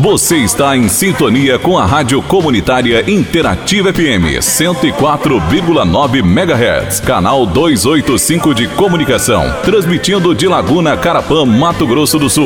Você está em sintonia com a Rádio Comunitária Interativa FM 104,9 MHz, canal 285 de comunicação, transmitindo de Laguna, Carapã, Mato Grosso do Sul.